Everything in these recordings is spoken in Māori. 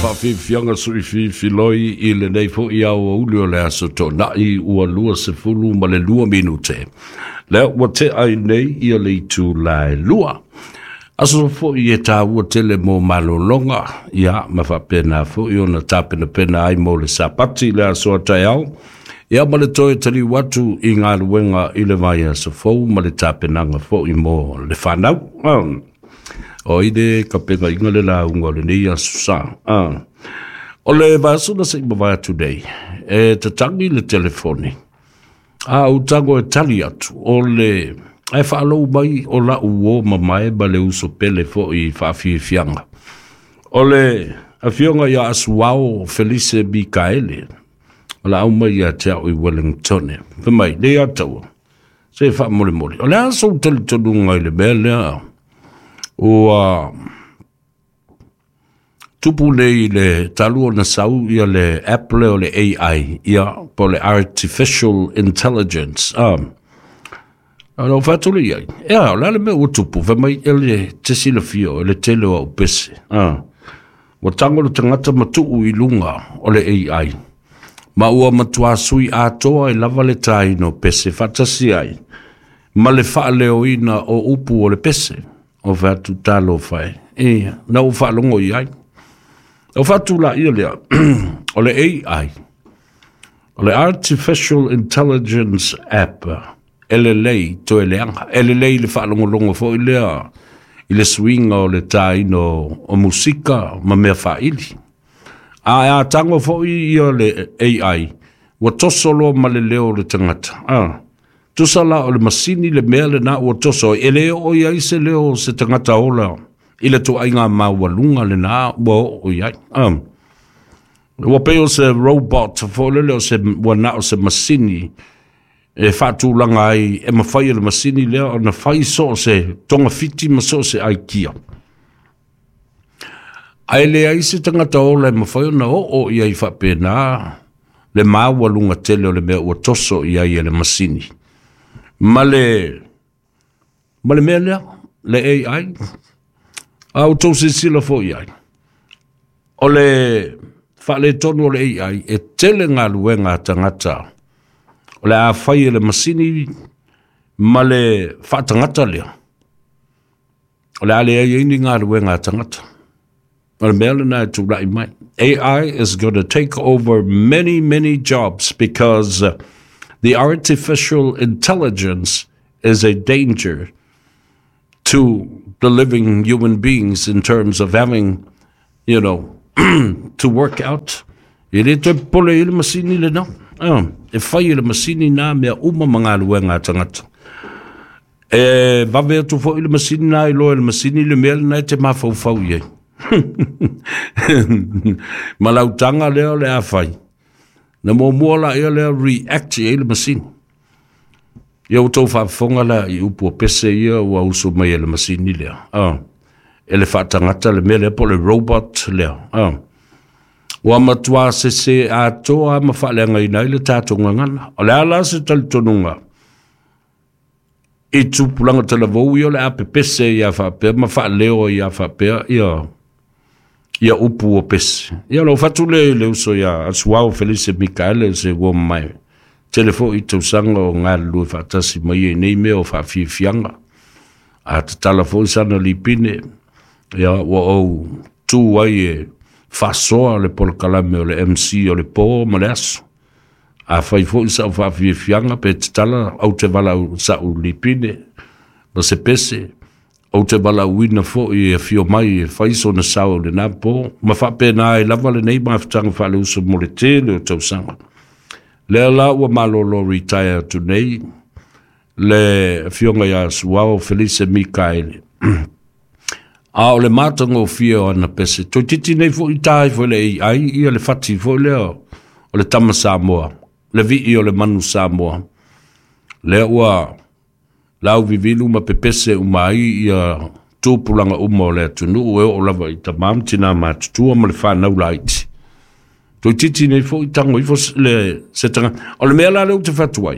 Fianga sui filoi I le nei fo I au ulio le aso to na I ua lua se fulu ma le lua minute. Le ua te ai nei I le tu lai lua. Aso fo I ta ua tele mo malolonga ia ma fa pena fo I ona tapena pena ai mo le sapati le aso tai au. Ia ma le toi tali watu I ngā luenga I le vai aso fo ma le tapenanga fo I mo le whanau. O ide ka penga inga le la unga le nei asusa. O le vasuna sa ima vai today. E te tangi le telefoni. Utango e tali atu. O le... E whaalou mai o la uo mamae ba le uso pele fo I whaafi fianga. O le... A fionga ia asuao Felice Mikaele. O la au mai ia te au I Wellington. Whamai, le atau. Se wha mole mole. O le aso tali tonu ngai le mea lea. O tupu nei le talu na sau ia le Apple o le AI ia po le artificial intelligence no fatule ia ia la le me o tupu fa mai ele te sila fio ele tele o pese o tango le tangata matu I lunga o le AI ma ua matua sui atoa I lava le tai no pese fatasi ai ma le fa leoina o upu o le pese o fatu talo fai. Na o whalongo I ai. O fatu la ia lea. O le AI. O le Artificial Intelligence App. Ele lei to ele anga. Ele lei le whalongo longo fo I lea. I le swinga o le taino o musika ma mea whaili. A tango fo I o le AI. Wa tosolo ma le leo le tangata. Tusala o le masini le mea le na ua toso e leo o iai se leo se tangata ola I le to ainga mawalunga le na ua o iai. Ua peo se robot fo le leo se wana o se masini e fatu langa ai e mawhai le masini leo o na whai so se tonga fiti ma so se ai kia. Ai le ai se tangata ola e mawhai na o iai whape na le mawalunga tele o le mea ua toso iai e le masini. Male mea lea, le AI, au tau se sila fo AI. O le whale tonu o le AI, e tele ngā luenga tangata. O le a whai le masini, male whatangata lea. O le ale ai ni ngā luenga tangata. O le mea lena e tūrai mai. AI is going to take over many, many jobs because... the artificial intelligence is a danger to the living human beings in terms of having, to work out. Ele te pole ele masini le no. E fai ele masini na mea uma mga luenga tangata. E vave tu fo ele masini na ilo ele masini le mea na te mafau ye. Malautanga leo le a fai. Na mo mola ia le react ia le masini. Ia utou whaafonga la I upu pese ia ua uso mai le masini lea. Ele whaatangata le mele po le robot lea. Ua matua se atoa ma whaaleanga ina le tātonga ngana. O le ala se talitonunga. I tupulanga talavou ia le ape pese ia whaapea ma whaaleo ia whaapea ia upu o pese. Ia lo fatu le uso ia asuao Felice Mikaele se ua mai. Telefo I tausanga o ngā lua whaatasi mai nei mea o whaafi fianga. A te talafo sana li pine. Ia ua au tū ai e whasoa le polkalame o le MC o le pō ma le aso. A whaifo isa o whaafi fianga pe te tala au te wala sa u li pine. Ma se pese. O te bala uina fo I fio mai e whaiso na sao le nā pō. Ma whape nā e lava le nei maafutanga whale uso mo le tele o tausanga. Le ala ua malolo retire to nei. Le fionga ia suao Felice Mikaele. A o le matanga o fia o ana pese. Toi titi nei fo I tai fo le AI ia le fati fo leo. O le tama Samoa. Le vi o le manu Samoa. Le ua... Lau vivilu ma pepese umai ia tūpulanga uma o le atunu o lava I tamam tina mātutua ma le whanau laiti. Toi titi nei fo I tango I fo le setanga. O le mea la leo te whatuai.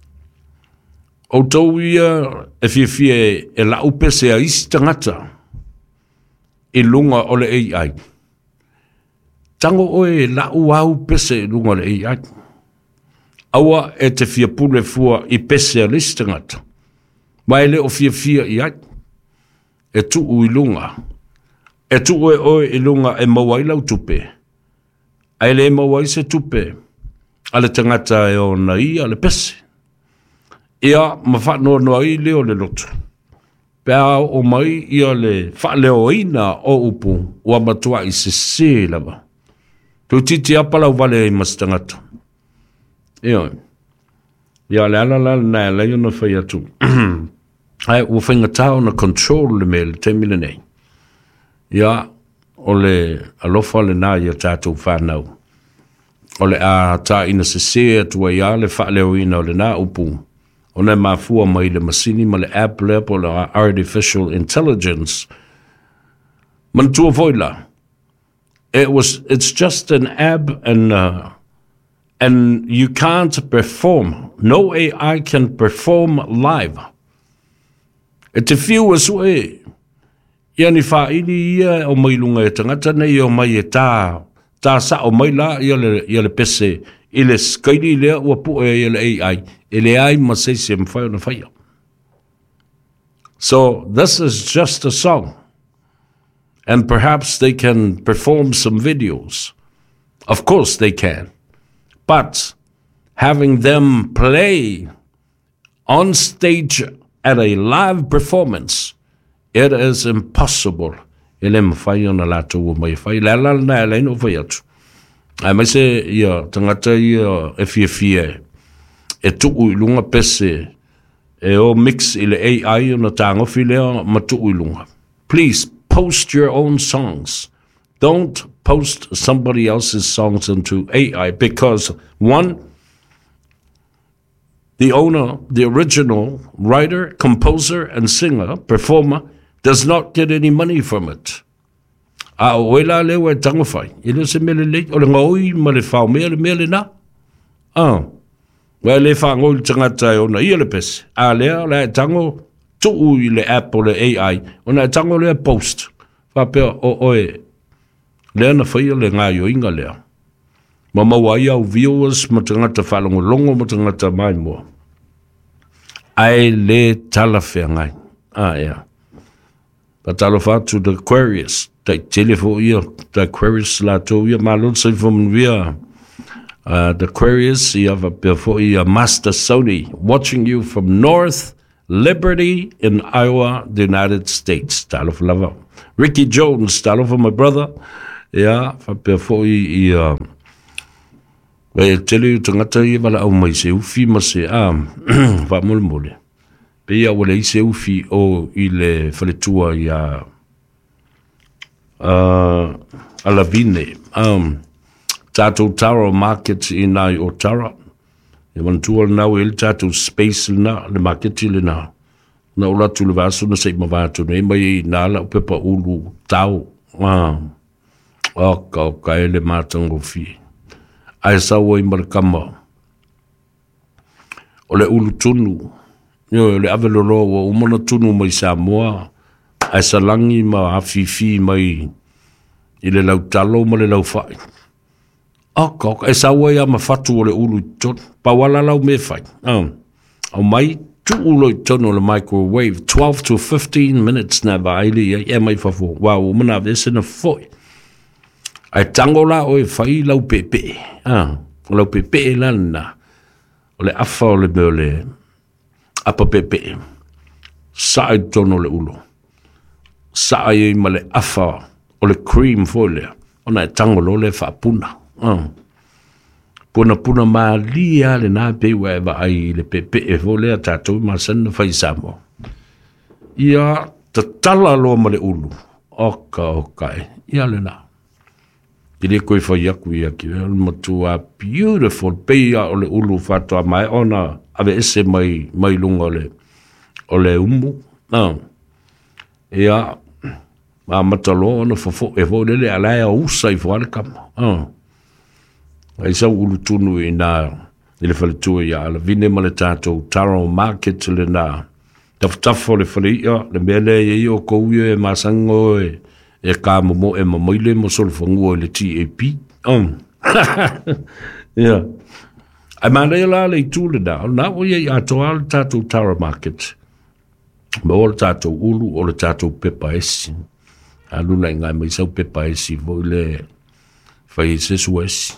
O tau ia e fie e la upese a isi tangata. I lunga o le AI. tango oe la uau pese lunga le AI. Awa e te fia pule fua I pese a listangata. Mai le o fia I ai. E tu ui lunga. E tu oe I lunga e mawai lau tupe. Ai le mawai se tupe. Ale tangata e o na I ale pese. Ia mawha no ai leo le lotu. Pea o mai ia le wha leo ina o upu. Ua matua I se lava. Tu titi apalau vale I mastangata. Ia le ala na la yo no fai atu. Ai o whainga tau na control le me le temile nei. Ia o le alofa le na ia tātou whanau. O le a tā ina se se atua ia le wha leo ina o le na upu. O na mafua mai le masini ma le app lepo le artificial intelligence. Mantua voila. It's just an app and you can't perform. No AI can perform live. E te whiu asu e. Ia ni whaini ia o mai lunga e tangata nei o mai e tā sa o mai la ia le pese. I le skaini lea ua pu e le AI. E le AI ma se se mwhai o na whaia. So this is just a song. And perhaps they can perform some videos. Of course they can. But having them play on stage at a live performance, it is impossible. Ele mwhai ona lātou o mai whai. Lala na ele no whai atu. Ai mai se ia tangata ia e fia. E tuku I lunga pese. E o mix I le AI ona tāngofi lea ma tuku I lunga. Please post your own songs. Don't post somebody else's songs into AI because one, the owner, the original writer, composer, and singer, performer, does not get any money from it. A oela lewa e tango fai. Ile se mele le, o le ngoi ma le whao mele na. Wea le wha ngoi tangata e ona ia le pese. A lea le tango tuu I le app o le AI. Ona tango le post. Whapea o oe. Lea na whaia le ngā yo inga lea. Ma mawai au viewers ma tangata whalongo longo ma tangata mai mua. Ai le tala whea ngai. Ea. Pa talo whatu the Aquarius. Tai telefo ia. The Aquarius la tō ia. Ma lon sai fōmanu via. The Aquarius ia whapea fo ia Master Sony. Watching you from North Liberty in Iowa, the United States. Talo whalava. Ricky Jones. Talo for my brother. Ia, whapea fo ia. E tele tangata ia wala au mai se ufi ma se whamole. Pe ia wale I se ufi o I le whaletua ia Alavine. Tātou Taro Market I nai o Tara. E wantua nau ele tātou space na le marketi le na. Na ula tu le vaso na seima vātu ne mai na ala upepa ulu tau. Ka ele mātango fi. Ai sawa I marakama. O le ulu tunu. Yo le avelolo o umana tunu mai Samoa. Ai salangi ma hafifi mai I le lautalo ma le laufai. Ai sawa ia mawhatu o le ulu tunu. Pawala lau me fai. Au mai tu ulo I tonu le microwave. 12 to 15 minutes na vaili ia mai fafo. Wow, umana vese na foi. Ai tango la o e whai lau pepe. Lau pepe lana. O le afa o le meo le apa pepe. Sa I tono le ulo. Sa I ma le afa o le cream fo le. Ona e tango lo le whapuna. Puna maalia le nā pewa e wa ai le pepe e fo le a tātou ma sana whai Samoa. Ia ta tala loa ma le ulu. Oka e. Ia le nā. Ile koe whai aku I aki. Matua beautiful peia o le ulu whatoa mai. Ona ave ese mai lunga o le umu. Ia ma matalo ona fofo e fo le alai a usa I fo ale kama. Ai sa ulu tunu I nā le whaletua ia ala vine ma le tātou Taro Market le nā. Tafo le whale ia le mele I o kouia e masango e ka mo e maile mo solfongo le TAP yeah ai mana la le tule da na o ye atoal tatu Tara Market mo o tatu ulu o le tatu pepa esi alu la ngai mai sau pepa esi vo le fai se suesi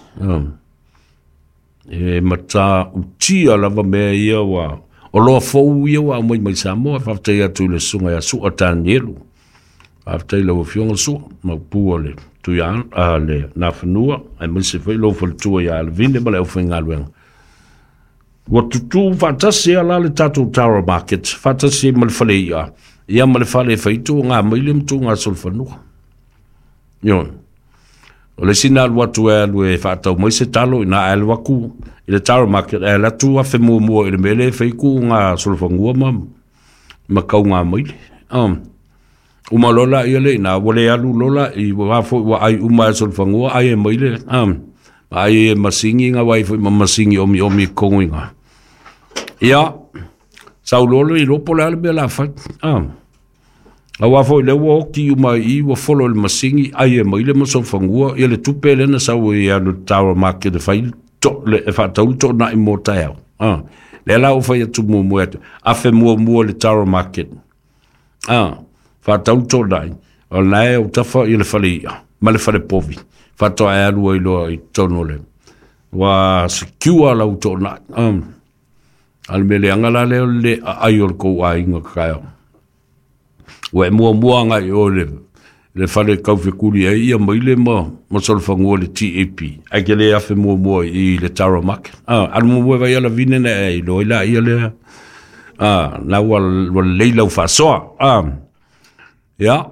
e mata utia lava me ia wa o loa fou ia wa mai Samoa fa te atu le sunga ya su atanielu after lo fionga su ma puole tu ya le na fanua ai mai se foi lo fol tu ya le vinde ma le o finga luenga what tu fantasia la le tatu Tara Market fantasia mal fale ia mal fale feito nga mai lim tu nga sol fanua yon o le sinal watu e fatau mai se talo ina al waku ile Tara Market la tu afe mo ile mele fe ku nga solfangua ma kau nga mai uma lola ia le na wole alu lola I wa fo wa ai uma solfangua ai mai le ai masingi nga wai fo masingi omi konginga ia sau lolo I lopo la be la fa awa fo le wo ki uma I wo follow le masingi ai mai le mo solfangua ia le tupe le na sau ia le Tara Market de fai to le fa tau to na I motel le la o fai tu mo afe mo le Tara Market fa tau to dai o lai o tafa I le falia ma le fale povi fa to ai alu I lo I tono le wa secure la to na al mele angala le ai o ko ai nga ka we mo nga o le fale kau fe kuli ai ia mai le mo solfango le TAP ai ke le afe mo I le Tara Market al mo vai ala vinene ai lo ila ia le na wal leila fa so ja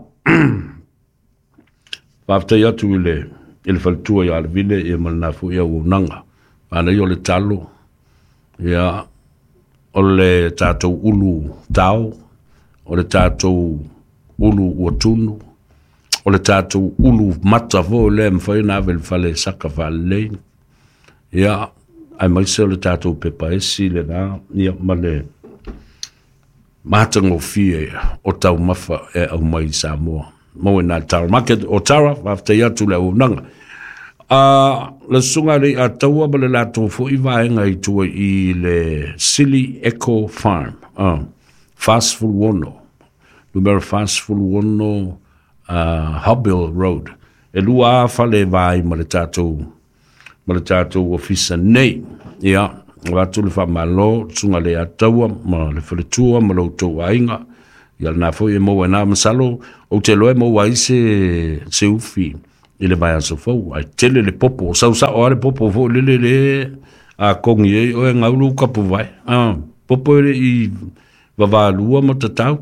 after ya tu le il faltua ya le vile e malna fu ya unanga ana yo le talo ya o le tato ulu tau o le tato ulu watunu o le tato ulu mata vo le mfaina vel fale saka vale ya ai mai se le tato pepa esi le na ya male matango fie o tau mafa e au mai Samoa mo na Tara Market o Tara after ya tu le unanga le sunga le ataua ma le latou foʻi vaega I tua I le Silly Eco Farm fast full wono numero fast full wono Hobbill Road e lua fale vai ma le tatou ofisa nei ia watu le whamalo tunga le ataua ma le whaletua ma lo tau ainga ia na fo e mo na masalo o te loe mo wai se ufi I le vai aso fau ai tele le popo sa o le popo fo le a kongi e o ngaulu kapu vai popo I vavalua mo tatau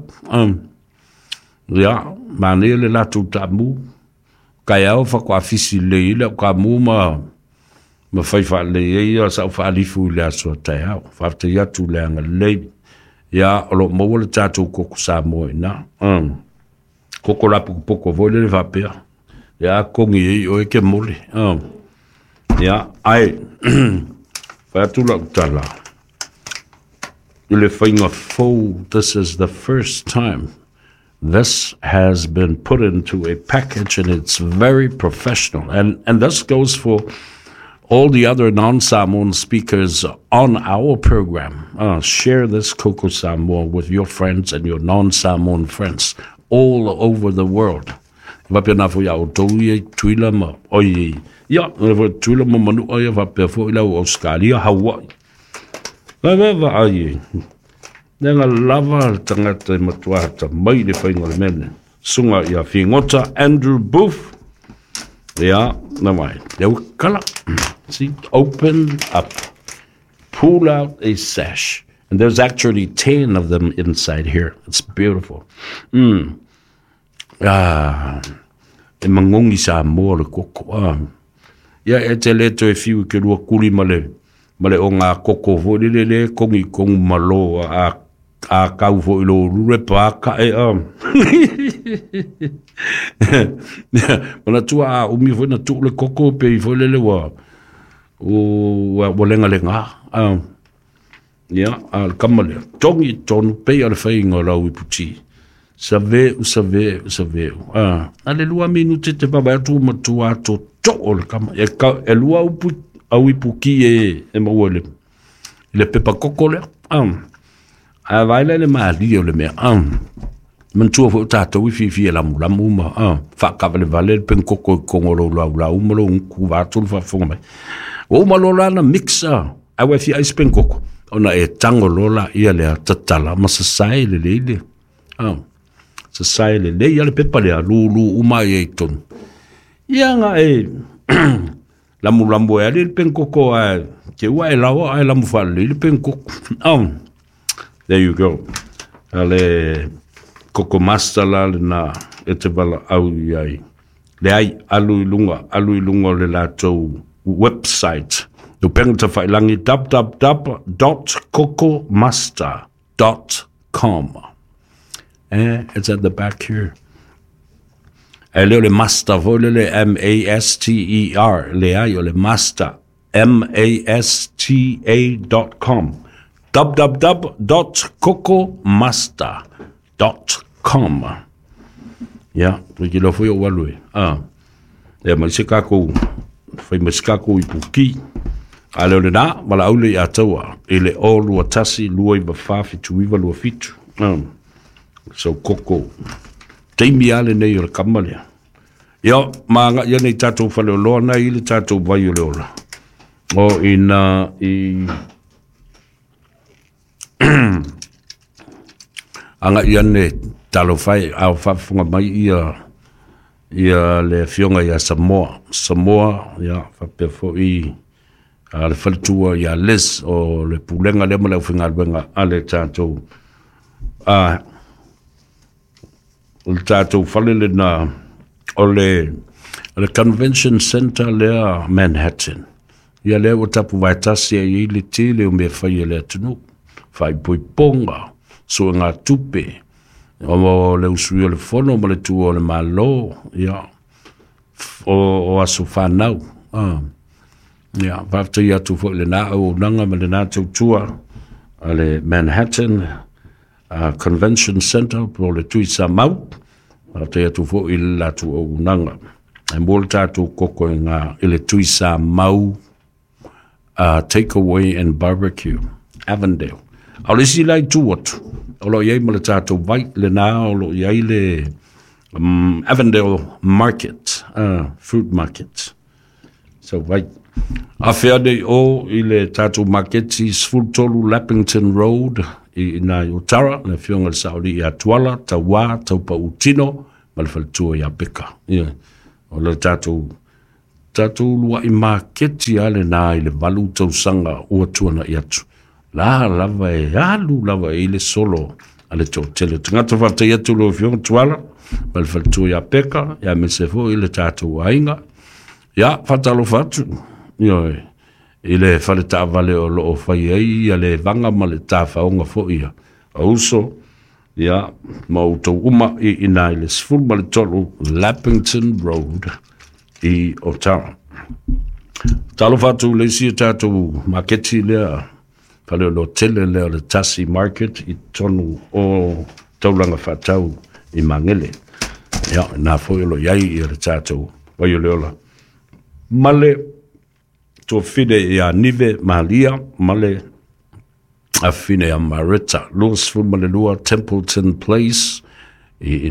ia mane le latu tamu kai au fa kwa fisi le ka mu ma fai fa le ia sa fa alifu le aso tai au fa te ya tu le nga le ya lo mo le tatu ko sa mo na ko la poko vo le va per ya ko ngi o ke mole ya ai fa tu la tala le fainga fo this is the first time this has been put into a package and it's very professional and this goes for all the other non-Samoan speakers on our program. Share this Coco Samoa with your friends and your non-Samoan friends all over the world. Vapena fo ya otoye tuila ma oi ya tuila ma manu oi vapena fo ila Australia Hawaii. Va ai. Nanga lava tangata matuata mai le fainga le mene. Sunga ya fingota Andrew Booth. Yeah, no mai. Deu kala. See, open up, pull out a sash, and there's actually 10 of them inside here. It's beautiful. E mangongi sa mo le koko. Ya e te leto e fiu ke lua kuli male o ngā koko vo le kongi kong malo a kau vo ilo lure paka Mana tua umi vo na tu le koko pe vo le wa o lenga ya al kamale tongi ton pe al fainga la uputi Saveu. Ale lua minuti te baba tu matua to o le kama. E lua au ipuki e mawele. Le pepa kokole. A vaile le maali o le mea. Mantua fo tātou i fifi e lamu ma. Whakawale vale le pen koko i kongolo la umalo unku vātulu whafonga mai. O malola na mixa. Awe fi ais pen koko. Ona e tango lola ia le tatala. Masasai le leile. Sasai le le ia le pepa le lulu umai e tonu. Ia nga e lamu e ale le pen koko ke ua e lawa ai lamu whale le pen koko. There you go. Ale koko master la le na e te wala au iai. Le ai alu ilunga le lātou website. Tu penga te whailangi www.cocomaster.com. It's at the back here. E leo le master vo le M-A-S-T-E-R. Le ai o le master. M-A-S-T-A.com. www.cocomaster.com. Ya, tu ki lo foi o walue. E mai se kako fai mai se kako I puki. A leo le na, mala aule I ataua. E le o lua tasi, lua I wafafi tuiva lua fitu. So koko. Teimi ale nei o le kamalea. Ia, maanga ia nei tātou whale o loa nei ili tātou vai o leola. O ina I anga ia ne talo fai au whafunga mai ia le fionga ia Samoa ia whapefo I le whalitua ia les o le pulenga le mala uwhinga alwenga ale tātou le tātou whale le na o le Convention Center lea Manhattan ia lea o tapu vaitasi a I le tele o me whai le atunu whai pui ponga so ngā tupe o le usui o le fono ma le tua o le malo ia o aso whanau ia whafta I atu fo le nā o nanga ma le nā tautua a le Manhattan Convention Center po le tui sa mau whafta I atu fo I le latu o nanga e mōle tātou koko I ngā I le tui sa mau takeaway and barbecue Avondale au le si lai tu atu o lo iei ma le tātou vai le nā o lo iei le Avondale Market fruit market so vai a whea nei o I le tātou market I Sfultolu Lappington Road I nā Utara na whionga le Saudi I Atuala Tauā Taupa Utino ma le whalitua I Abeka o le tātou lua I marketi ale nā I le walu tausanga ua tuana I atu la lava e alu lava I le solo ale tō tele tangata whata I atu lo whionga tuala ma le whalitua I Abeka ia me se fo I le tātou ainga ia whatalo whatu I le whale tā vale o loo whai ei ia le vanga ma le tā whaonga fo ia auso ia ma utou uma I ina I le sful ma le tolu Lappington Road I Otara talo whatu le si tātou maketi lea whale o lo tele lea le Tasi Market I tonu o taulanga whatau I Mangele ia nā fo lo iai I le tātou wai o leola male to fide ia nive malia male a fine a Marita Louisville male lua Templeton Place I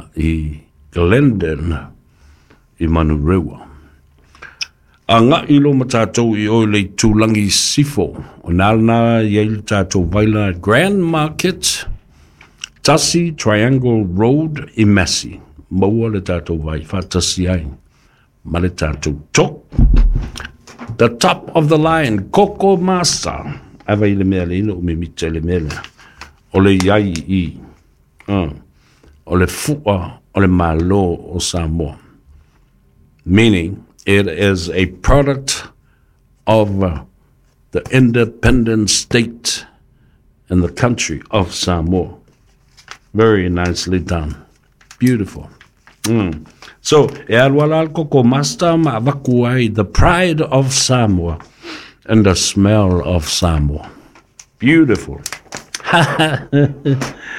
Glendon I Manurewa anga ilo matatou I o le tūlangi sifo o nalna iei tātou vaila Grand Market Tasi Triangle Road I Massey maua le tātou vai whatasi ai ma le tātou tok the top of the line Coco Master ava I le mea le ino o me mita le mea o le iai I o le fua o le malo o Samoa meaning it is a product of the independent state and the country of Samoa. Very nicely done. Beautiful. So, e alwala Coco Master ma avakuai the pride of Samoa and the smell of Samoa. Beautiful.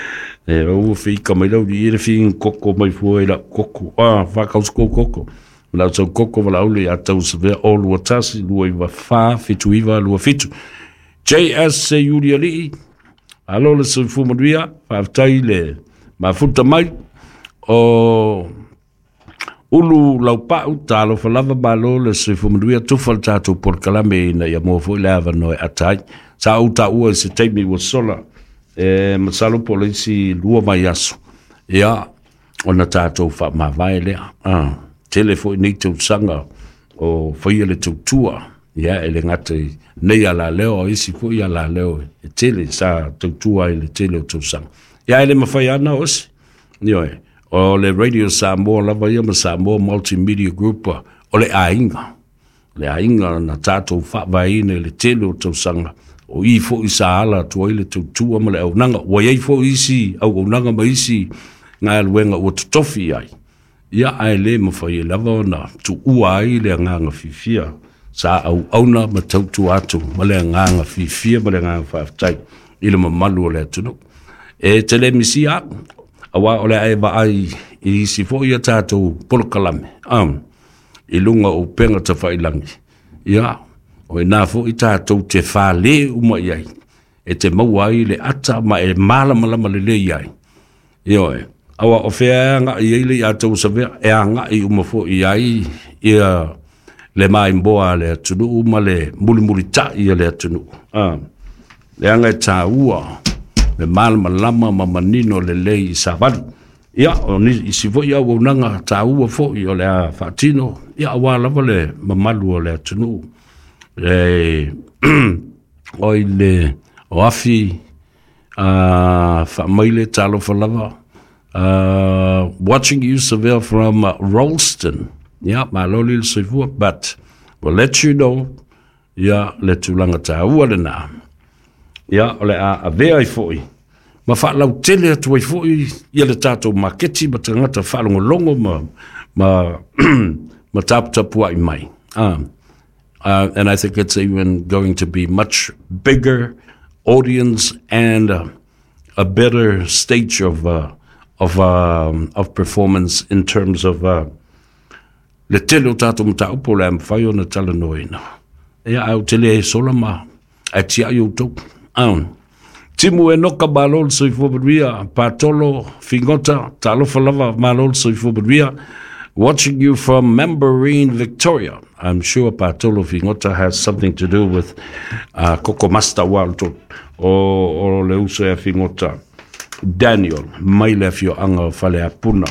o fi ka mai lau di fi koko mai foi la koko fa ka koko la so koko la uli ata se ve all watasi lui va fa fitu iva lu fitu JS Juliali alo le se fu modria fa tai le ma futa mai o ulu lau pa utalo fa lava balo le se fu modria tu falta tu por kalame na ya mo foi lava no atai sa uta u se taimi was sola masalo polisi lua mai aso ia ona tatou fa ma vai le telefone ni tu sanga o foi le tutua ia ele ngate nei ala leo isi fu ia la leo tele sa tutua ile tele tu sang ia ele mafai ana os nioe o le radio Samoa lava ia ma Samoa multimedia group o le ainga na tatou fa vai le tele tu sanga o i fo isa ala to ile tu ama le au nanga wa ye fo isi au nanga ma isi nga luenga o tofi ai ia ai le mo fa ye lava na tu uai le nga fifia sa au na ma tu atu ma le nga fifia ma le nga fa tai ile ma malu le tu no e tele misia awa ole ai ba ai i si fo ia tatu polkalame ilunga o penga ta fa ilangi ia o na fo ita to te fa le uma iai e te mauai le ata ma e mala le iai io awa o fea nga iai le ato save e anga i uma fo iai ia le mai mboa le tunu uma le muli ta ia le tunu le anga ta ua le mala ma manino le lei savali ia o ni si fo ia o nanga ta ua fo io le fatino ia wa lava le mamalu le tunu oile oafi fa maile talo for lava watching you Seville from Ralston my lolil sevu but we'll let you know le tulanga ta ualena ole a vea foi ma fa lau tele tu foi le tato maketi batanga fa longo ma tap ai mai and I think it's even going to be much bigger audience and a better stage of performance in terms of le tele tatum ta upolam fayo na talanoina ia au tele solama atia youtube timu enoka balol so ifobria patolo fingota talo falava malol so ifobria watching you from Membrane, Victoria. I'm sure Patolo Fingota has something to do with Koko Master Walto or Leuso Fingota. Daniel, mai lefio anga fale apuna.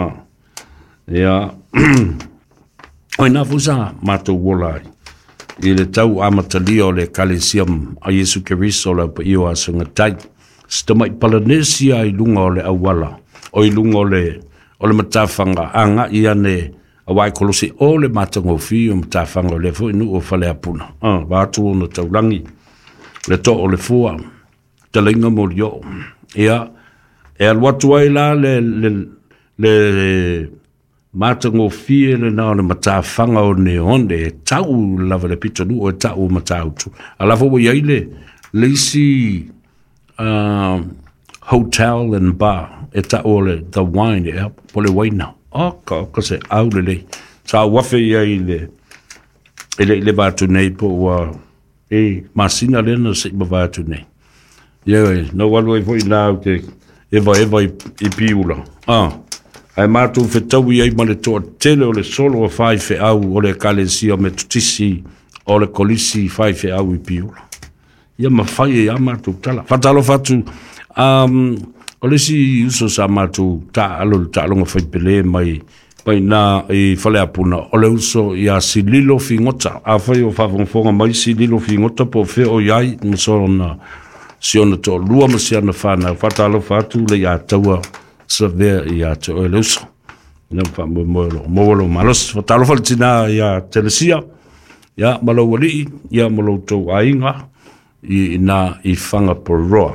Oina fusa mato wolai. Ile tau amatalio le calcium a Yesu Keriso la io asunga tai. Stomach Polynesia I lunga le awala. O lunga le matafanga anga ia ne awai kolosi o le matango fi o matafanga le fo inu o fale apuna. Wa tu no taulangi. Le to o le fua. Te linga mo yo. Ia al watu ai la le matango fi le na le matafanga o ne onde tau lava le pito nu o tau matautu. Ala fo ia ile le si hotel and bar. Eta ole the wine pole waina ko se aulele sa wafe ia ile batu nei po masina lena se batu nei no walwe foi na ke eva I piula ai matu fetau ia male to tele ole solo fai fe au ole kalesia metutisi ole kolisi fai fe au I piula ia mafai ia matu tala fatalo fatu ole si uso sa matu ta longa fai pele mai na I fale apuna ole uso ia sililo fingota a fai o fafonga mai sililo fingota po fe o iai msona siona to lua masiana fana fatalo fatu le ia taua save ia to ole uso na fa mo malos fatalo faltina ia telesia ia malo wali ia malo to ainga I fanga poroa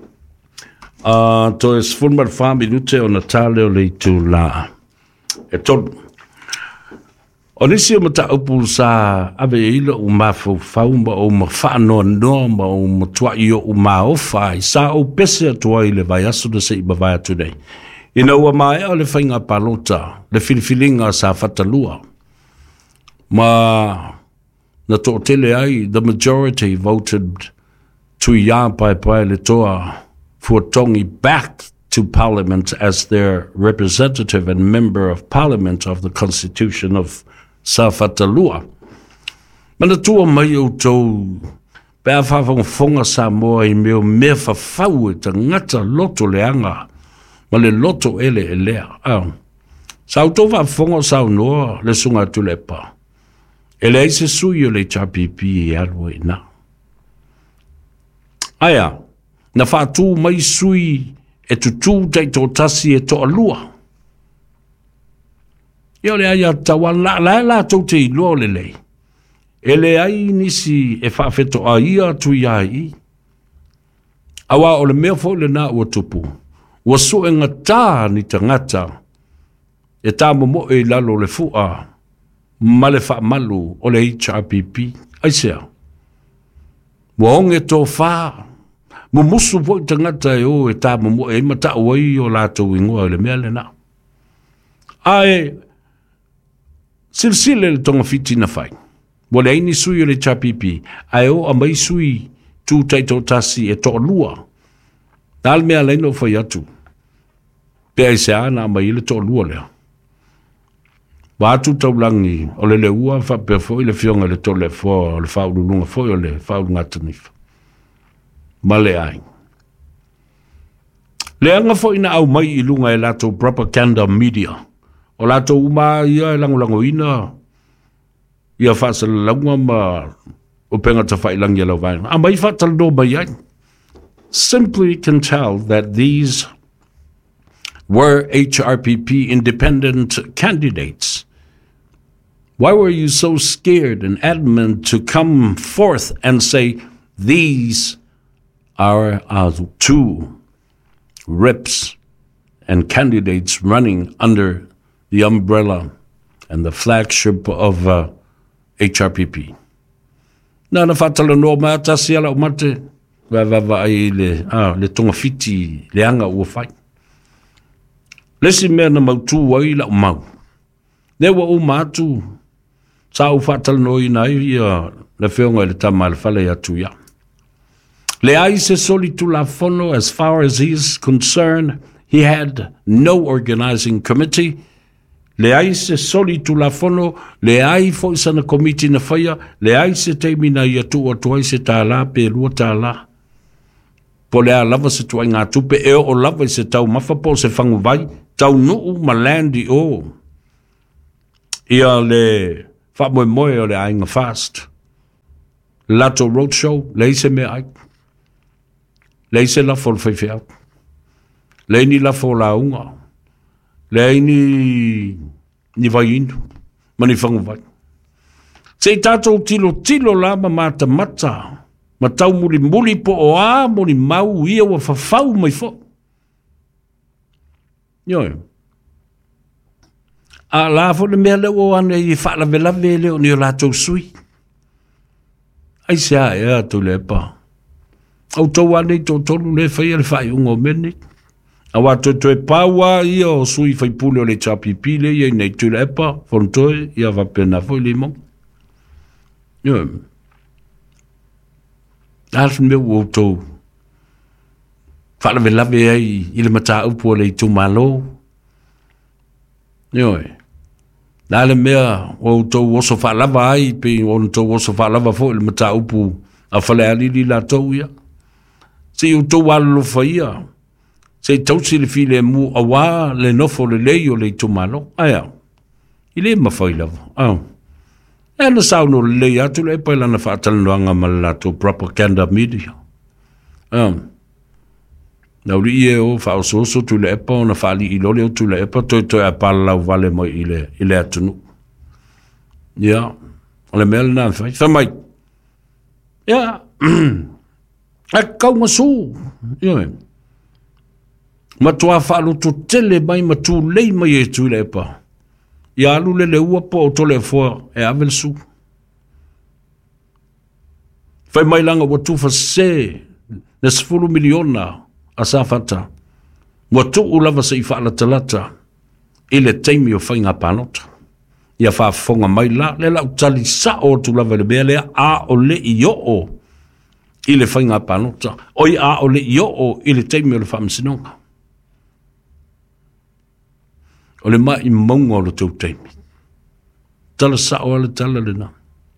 to es formal family lute o Natale o le tu la e tolu O nisi o mata upu sa ave ilo o mafo fauma o mafano noma o matua i o maofa i sa o pese atua i le vai aso na se iba vai atu nei. Ina ua mai o le whainga palota, le filifilinga sa fatalua. Ma na to tele ai, the majority voted to ia pai le toa Fuatongi back to Parliament as their representative and member of Parliament of the Constitution of Safatalua. Mana tua mai o tau pea whawhonga sa moa i meo mea whawhau e ta ngata loto leanga ma le loto ele e lea. Sa uto whawhonga sa unoa le sunga tulepa. Ele eise sui o le chapipi e alwa ina. Aya, na whātū mai sui e tutu tei tō tasi e tō alua. Ia le aia tawan la tō te iloa le lei. E le ai nisi e whawheto a ia tu ia i. Awa o le mea fo le nā ua tupu. Ua so e ngata ni tangata. E tā momo e lalo le fua. Ma le wha malu o le HRPP. Aisea. Ua onge tō wha. Mo musu po tangata e o e tā momo e mata wai o lātou ingoa le mea le nā. Ai, silsile le tonga fiti na whai. Wa le aini sui o le chapipi, ai o a mai sui tū teito tasi e tō lua. Nāl mea leino whai atu. Pea i se ana mai le tō lua lea. Wa atu taulangi o le ua whapea fwoi le fionga le tō le fwa o le whaurulunga fwoi o le whaurunga tanifa. Ma le ai. Le anga fo ina au mai i lunga e lato propaganda media. O lato uma ia e langolango ina. Ia whaasa launga ma o penga ta whailangi e lau vaina. A mai whaatala no mai ai. Simply can tell that these were HRPP independent candidates. Why were you so scared and adamant to come forth and say these are our two reps and candidates running under the umbrella and the flagship of HRPP. Nana fatala no mata siala o mate va ai le tonga fiti le anga ua fai. Lesi mea na mautu wai la mau. Lewa o matu sa u fatala no ina ia le whionga le tama le fale atu ia. Le aise soli tu la fono, as far as he is concerned, he had no organizing committee. Le aise soli tu la fono, le ai foi sana committee na faya, le aise teimina ia tu o tuai se tā la, pe lua tā la. Po le a lava se tuai ngā tupe, e o lava se tau mafapo se fangu vai, tau nuu malandi o. Ia le whamoe moe o le ainga fast. Lato roadshow, le ise me ai. Leise la fol fai fea. Leini la fol la unga. Leini ni vai indu. Mani fangu vai. Se tatou tilo la ma mata mata. Ma tau muli po o a muli mau ia wa fafau mai fo. Yoe. A la fo le mea leo ane i whaala vela leo ni o la tau sui. Ai se a ea tu le pa. Au tau ane tō tonu le whai le whai ungo mene. Awa to e paua ia o sui whai pule o le chapipi le ia nei tu le epa, fontoe ia wapena fo le mong. Ia. Alf me o tō. Whala me lawe ai i le mata upo le tu malo. Ia. Nale mea o tō oso whalava ai pe o tō oso whalava fo le mata upo a whale alili la tau ia. Se u tau alo whaia, se tausi le file mu awa le nofo le lei o le tumalo, aia, i le mawhai lava, e na sauno le lei atu le paila na whaataluanga malato propaganda media. Na uri ie o whaososo tu le epa o na whaali i lole o tu le epa, toi a pala lau vale mo i le atunu. Ia, o le mele na whai, whamai. Ia, a kaunga su, ia. Ma tua whaalo to tele mai ma tu lei mai e tu le epa. ia alu le ua po o tole fo e avel su. Fai mai langa wa tufa se na 10 miliona a sa fata. Wa tu ulava se ifa ala talata ile teimi o whainga panota. Ia whaafonga mai la, le lau tali sa o tu lava le bea lea a o le i o ile whainga panota. Oi a o le i o ile teimi o le whaamsinonga. O le mai maunga o le tau teimi. Tala sa o le tala le na.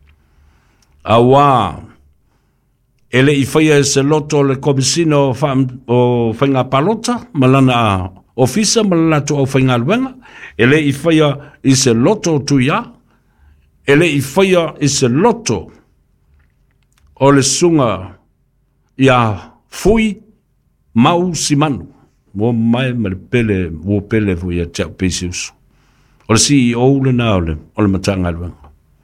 Awa, ele i whaia se loto le komisino o whainga panota, malana ofisa malana tu au whainga luenga, ele i whaia i se loto tu ia, ele i whaia i se loto o le sunga ia fui mau si manu. Wo mai ma le pele, wo pele fu ia tau pesi usu. O le CEO le na o le matanga luenga.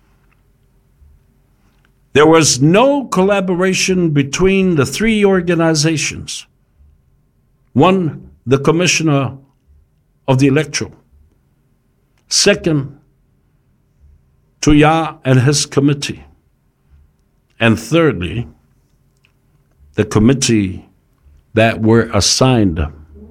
There was no collaboration between the three organizations. One, the commissioner of the electoral. Second, Tuya and his committee. And thirdly, the committee that were assigned.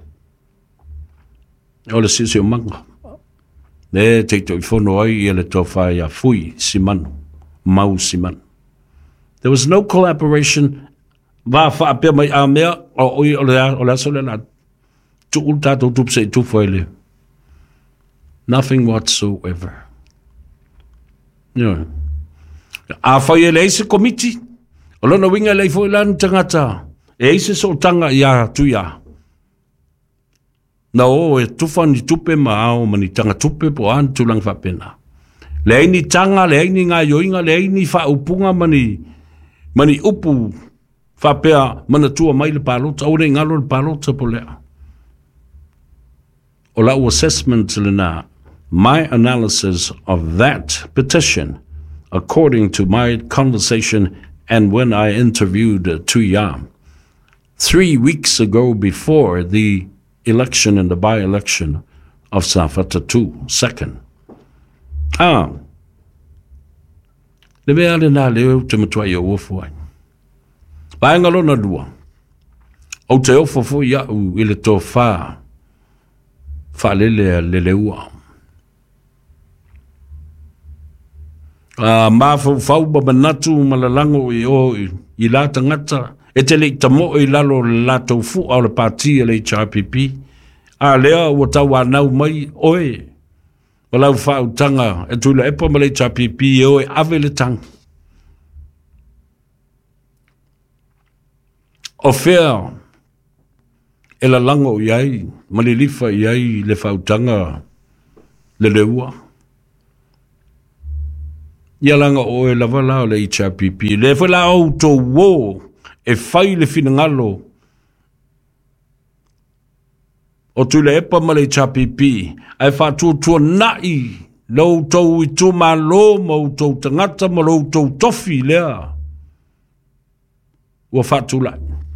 O le sisi o manga. Le te to ifono ai e le tofa ia fui simanu, mau simanu. There was no collaboration. Va fa pe mai a mea o le aso le la tu ulta tu tupse tu foile. Nothing whatsoever. Yeah. A fa ye le se committee. O lona winga le foi lan tangata. E se so tanga ia tu ia. Na o e tufa ni tupe maao mani tanga tupe po an tulang fa pena. Le ni tanga le ni nga yoinga le ni fa upunga mani upu fa pea mana tua mai le palota o le ngalo le palota po lea. O la assessment le na, my analysis of that petition, according to my conversation and when I interviewed Tuya 3 weeks ago before the election and the by-election of Safata 2, second. Le mea le nā leo te matua i o uofu ai. Paenga lona dua. O te ofo fo iau i le tō wha lele le leua. Mā fau babanatu malalango i la tangata. E te le tamo i lalo la tau fu au le pātia le HRPP. A lea ua tau anau mai oe. Walau whau tanga e tula epa ma le HRPP e oe ave le tang. O whea e la lango iai, ma le lifa iai le whau tanga le leua. Ia langa oe la wala o le HRPP. Le whala au tō wō e whai le finangalo o tula epa ma le HRPP ai whātua nai lau tau i tō mālo ma u tau tangata ma lau tau tofi lea ua whātulai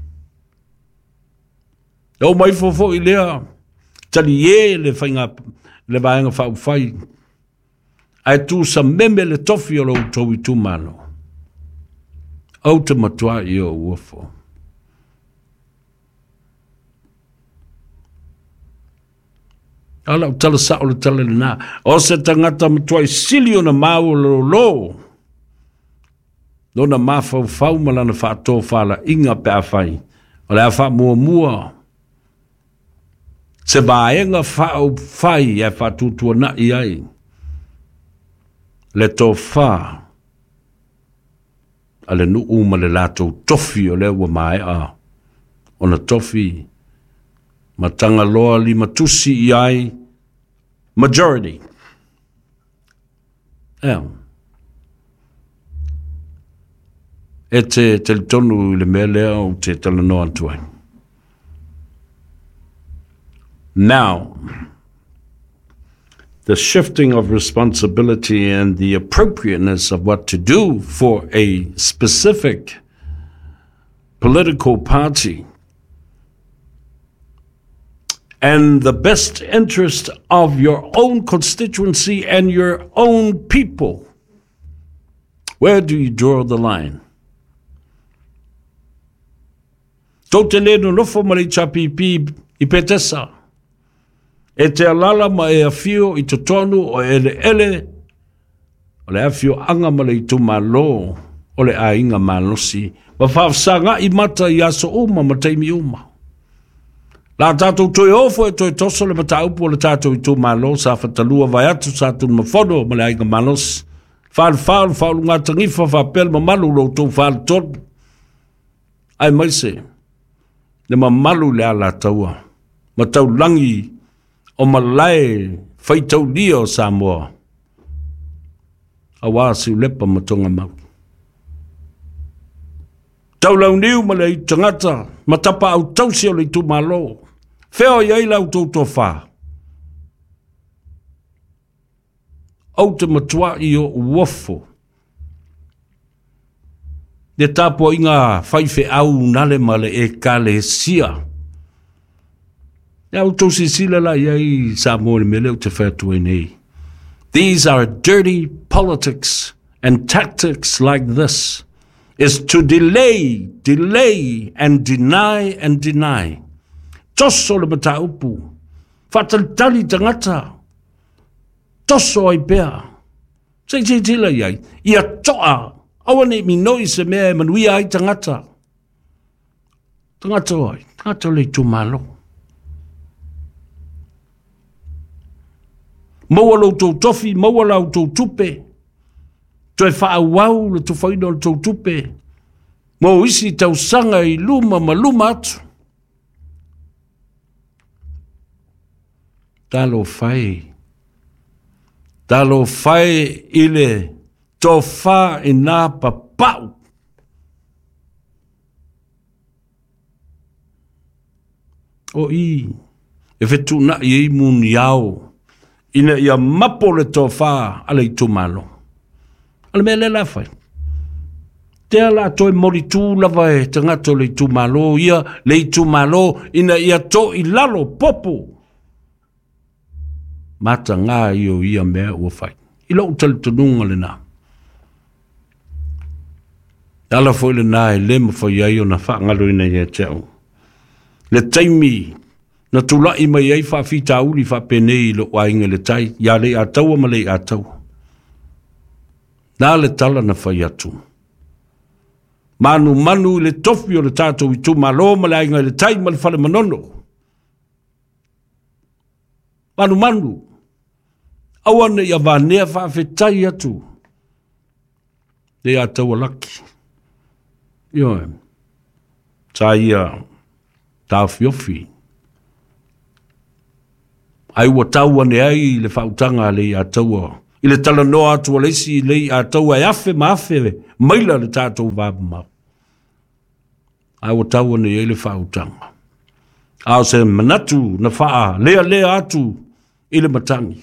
au mai fofo i lea tali e le whainga le vaenga whau whai ai tū sa meme le tofi o lau tau i tō mālo au te matua i o uafo. Ala o tala sa o le tala le nā. O se tangata matua i sili o na mau lo lo. Lona mā fau malana whātō whala inga pe a whai. O le a wha mua. Se vāenga whao whai e whātūtua na i ai. Le tō whā. Ale nu uma le lato tofi o le ua mai a ona tofi matanga loa li matusi i ai majority e te tonu le mea lea o te talanoa tuai. Now the shifting of responsibility and the appropriateness of what to do for a specific political party and the best interest of your own constituency and your own people. Where do you draw the line? Tau te leno nofo ma le chapipi I petesa. E te alala ma e afio I te tonu o ele ele. O le afio anga ma le itu malo. O le a inga malosi. Ma whaafsanga I mata I aso uma ma teimi uma. La tātou toi ofo e toi toso le mata upo le tātou itu malo. Sa whatalua vai atu sa tu mafono ma le a inga malos. Whaal ngā tangifa whapel ma malu lo tō whaal tonu. Ai maise. Le ma malu le ala taua. Ma tau langi o malai whaitau lia o Samoa. A wāsi ulepa ma tonga mau. Tau lau niu ma le I tangata, ma tapa au tausi o le tu malo. Wheo iei lau tau tō whā. Au te matua I o uofo. Le tapo inga whaife au nale ma le e kale sia. Au tau si sila la iei sa mōre me leo te whātua nei. These are dirty politics and tactics like this is to delay and deny. Toso le mata upu. Whatalitali tangata. Toso ai pea. Sei tila iei. Ia toa. Awane mi noi se mea e manuia ai tangata. Tangata oi. Tangata le tu malo. Maua lau tau tofi, maua lau tau tupe. Toi wha wau le tu whaino le tau tupe. Mo isi tau sanga I luma ma luma atu. Talo whai ile tō wha I nā papau. O I, e whetu na I muni au. Ina ia mapo le tō wha ale I tō malo. Ale mea le la whai. Te ala toi mori tū lava e tangato le tū malo. Ia le tū malo ina ia tō I lalo popo. Mata ngā I o ia mea ua whai. I lau tali tanunga le nā. Ala foi le nā e le mawhai ai o na whaangalo ina ia tau. Le taimi na tulai mai ai whawhita uli whapenei lo wainga le tai. Ia le a tau ama le a tau. Nā le tala na whai atu. Manu le tofi o le tātou I tū malo ma le ainga le tai ma le whale manono. Manu. Awane ia wānea whawhetai atu. Le a tau alaki. Ioe. Tā ia tā whiofi. Ai ua tau ane ai le whautanga le a taua. I le tala noa atua leisi le a taua e afe ma afe maila le tātou vāpama. Ai ua tau ane ai le whautanga. Ao se manatu na whaa lea atu I le matangi.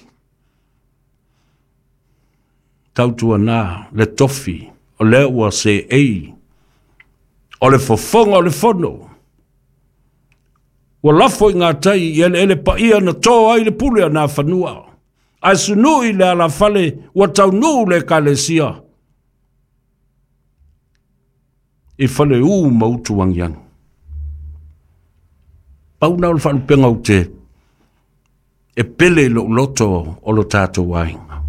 Tautua nā le tofi o le ua se ei. O le fofonga o le fono. Wa lafo I ngā tai I ele pa ia na tō ai le pulea nā whanua. Ai sunui le ala fale wa tau nuu le kalesia. I fale mautu wangiang. Pau nau le whanu penga o te e pele lo loto o lo tātou wainga.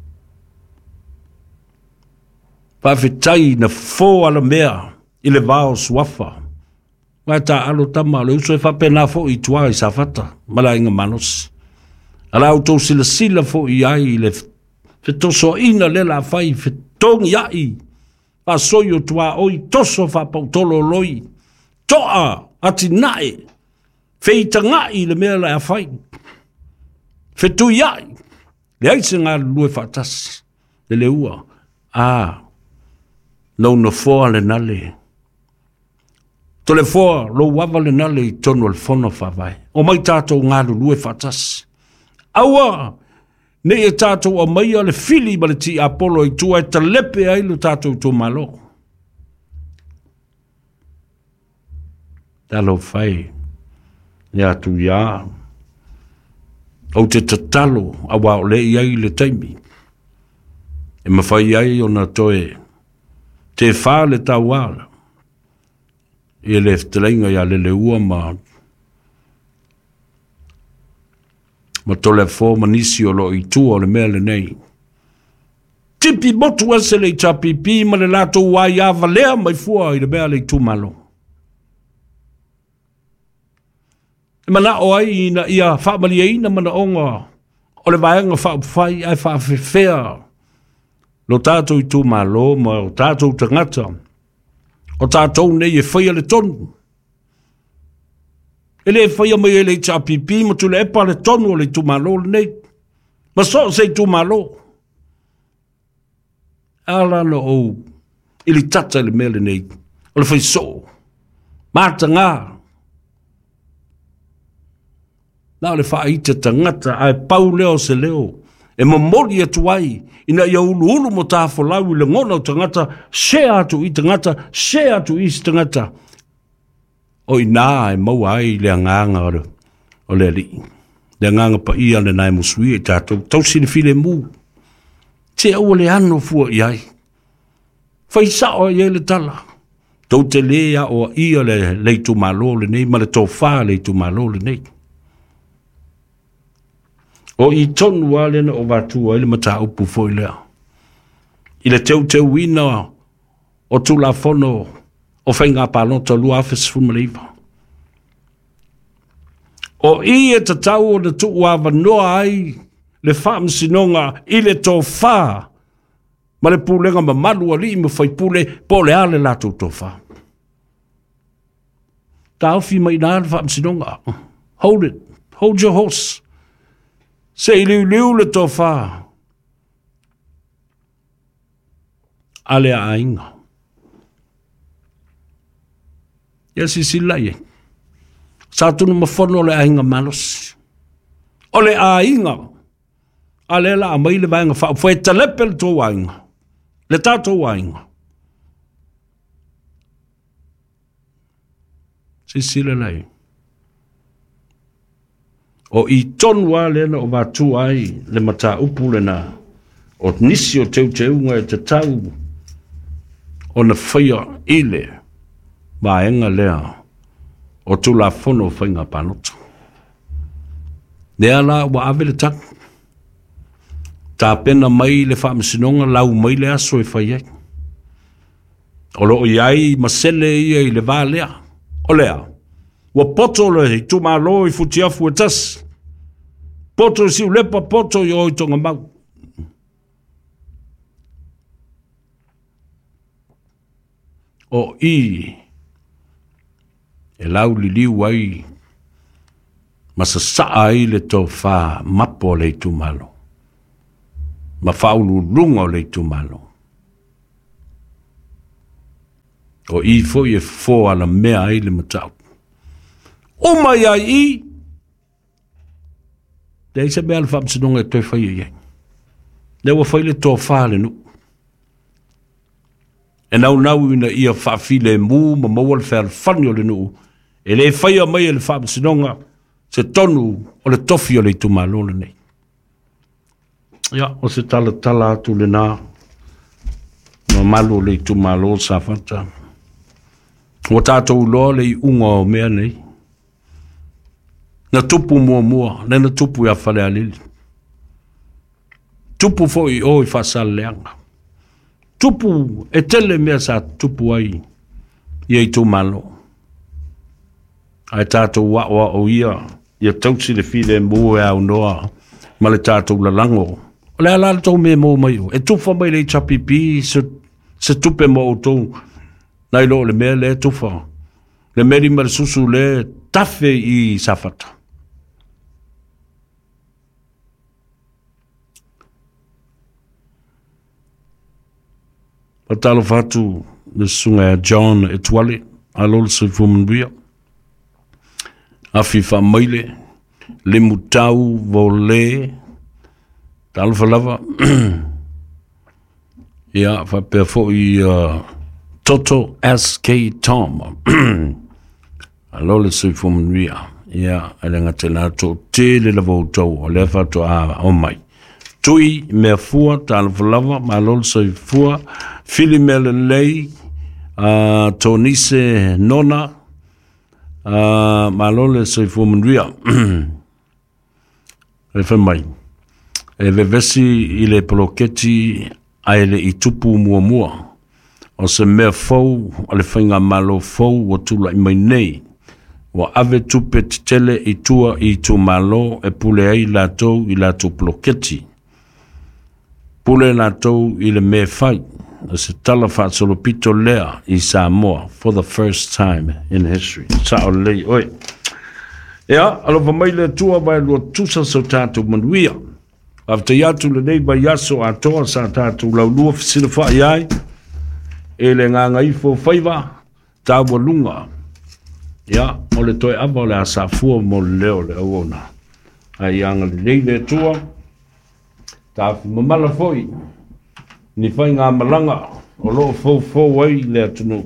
Pawhetai na fō ala mea I le vāo suafa. Wai tā alo tama le uso e whapena fo I tua I sa whata. Mala inga manos. Ala au tau sila fo I ai le whetoso ina le la whai whetongi ai. Pa soi o tua oi toso whapau tolo loi. Toa ati nae. Wheitanga I le mea la whai. Whetu iai. Le aise ngā lue whatas. Le ua. Lau no fōa le nale. Tole fōa lo wawa le nale I tonu al fono whawai. O mai tātou ngā lue whatas. Aua, ne e tātou o mai ale fili ma le ti Apollo I tua e talepe ai lo tātou tō malo. Talo whai, ne atu ia, au te tatalo a wā o le iai le taimi. E mawhai ai o na toe te whā le tau wāla. I le ftelenga ia le ua ma tole fō manisi o lo i tua o le mea le nei. Tipi motu ase le tapipi ma le lato wai awa lea mai fua i le mea le tu malo. E mana o ai ina ia whaamali e ina mana onga o le vaenga whaapwhai ai whaafewhea lo tātou i tu malo ma o tātou tangata o tātou nei e whaia le tonu. E le whaia mai e le tapipi ma tu le epa le tonu o le tu malo le nei. Ma so se tu malo. Ala no o ili tata le mele nei o le whaiso mata ngā na le whaita tangata ai pau leo se leo e mamori atu ai ina ia ulu mo tāwho lau i le ngona o tangata se atu i tangata se atu i tangata o i nā e mau ai le anganga o le li le anganga pa ia le nai musui e tātou tau sini file mu te au le ano fua i ai. Whai sao i le tala. Tau te lea o ia le tu malo le nei, ma le tō whā le tu malo le nei. O i tonu a lena o watu a le mata upu fwoi lea. I le teu wina o tu la fono o whainga pālota lua awhis fumaleiva. O i e tatau o le tu awa noa ai le whaam sinonga i le tō whā. Ma le pūlenga ma malu ali i me whai pūle po le ale lātou tō whā. Tā awhi mai nā le whaam sinonga. Hold it. Hold your horse. Se i liu le tō whā. Ale a inga. Ia si lai e. Sa tunu ma whono le a inga malos. O le a inga. Ale la a mai le vaenga wha. Fwe talepe le tō wainga. Le tātou wainga. Sisile lai. O i tonu a lena o watu ai le mata upu lena. O nisi o teu ngai te tau. O na whaia ile. Vaenga lea. O tu la fono whainga panoto. Lea la wa ave le taku. Tā pena mai le whaamasinonga lau mai le aso e whai ai. O lo iai masele ia i le vā lea. O lea. Wa poto le i tu malo i futi afu e tas. Poto si ulepa poto i oi tonga mau. O i e lau li liu ai masa saa ai le tō wha mapo le i tu malo. Ma faulu lunga o le tu malo. O i foi e fo ala mea ai le matau. O mai ai i. Dei se mea le whamsinonga e toi whai ai. Lewa whai le tō whāle nu. E nau ina ia whawhile mu ma maua le whāle whani o le nu. E le whai a mai le whamsinonga se tonu o le tofi o le tu malo le nei. Ya, o se tala atu le nā. Ma malu le tu malo sa whanta. O tātou loa le i unga o mea nei. Na tupu mua, na tupu ia whale alili. Tupu fo i oi whasal leanga. Tupu e tele mea sa tupu ai. Ia i tu malo. Ai tātou wa o ia. Ia tausi le file mua au noa. Ma le tātou la lango. O le ala tau me mo mai o. E tufa mai le chapipi se tupe mo o tau. Nai lo le mea le tufa. Le meri ma le susu le tafe i safata. Patalo fatu le sunga John e tuale. Alol se fumanuia. Afi fa maile. Le mutau vole. Talfa lava. Ia, fa pe fo i Toto SK Tom. Alo le sui fumanuia. ia ele ngatela to tele le voto o le fa to a o mai tui me fua tal flava malol so fua filimele lei tonise nona malol so fua munria e fa mai e vevesi ile poloketi aile itupu mua o se me fou o le whainga malo fou o tula i mai nei wa ave tupe tele i tua i tu malo e pule ai latou i latou poloketi pule latou i le me fai o se tala whaasolopito lea i Samoa for the first time in history sa o lei oi ea alo mai le tua vai lua tusa so tātou manuia after yatu le nei ba yaso atoa sa tātou laulua fisina wha iai e le nganga i fo whaiva tāua lunga ia o le toi ava o le asa fua mo leo le auona ai anga le nei le tua tāwhi mamala foi ni whai ngā malanga o loo fau ai le atunu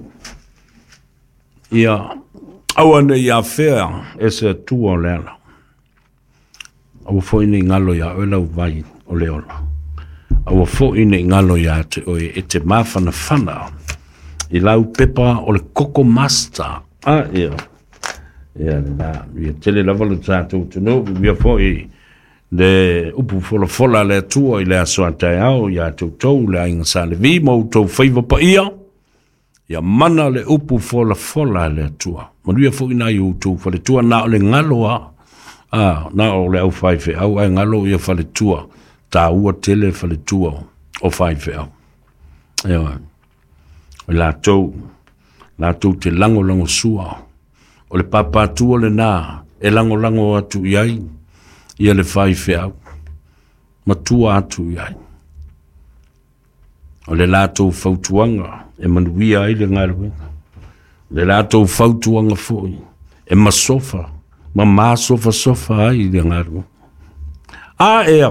ia awane ia whea e se tua o le ala au foi ni ngalo ia o lau vai o le ola au foi ni ngalo ia te oe e te mawhana whana i lau pepa o le Coco Master ia ia tele lava le tātou tunu ia foi le upu fola le tua i le asoa tai au ia tau le ainga sa le vi mo tau whaiva pa ia mana le upu fola le tua manuia foi na i utu fa le tua na o le ngaloa na o le au whaife au ai ngalo ia fa le tua ta ua tele fa le tua o whaife au ia la tau te lango sua o le papatua le nā e lango atu iai ia le whaife au matua atu iai o le lātou whautuanga e manuia ai le ngaruenga le lātou whautuanga foi e masofa ma sofa ai le ngaru ea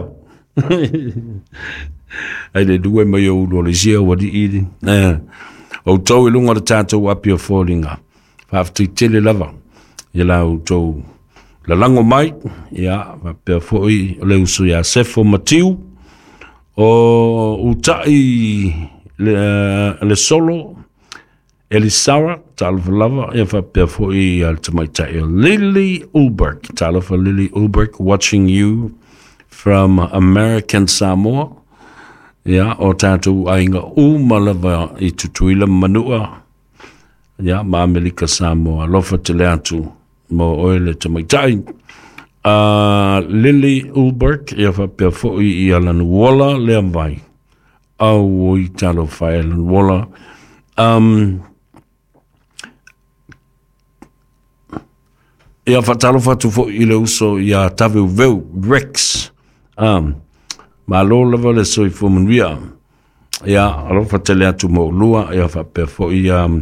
ai le due mai o lo le sia wadi idi o tau i lunga le tātou api o fōringa whafti tele lava i la o tau la lango mai ia pia fōi o le usu ia sefo matiu o utai le solo Elisara Talvalava if a pefoi ultimate Lily Ulberg Talafa Lily Ulberg watching you from American Samoa o tatu ainga umalava I tutuila manua Mamelika Samoa lofa te leatu mo oile te maitai Lily Ulberg if a pefoi Alan Waller leamvai au I talo fa Alan Waller ia fatalo fatu fo ile uso ia tave veu Rex ma lo leva le soi fo munria ia alo fatele atu mo lua ia fa pe fo ia